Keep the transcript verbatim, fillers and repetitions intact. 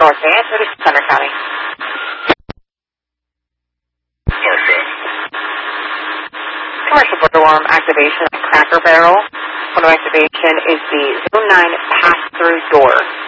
North Bay, thirty Thunder County. North Bay. Commercial burglar alarm activation at Cracker Barrel. One of activation is the zone nine pass-through door.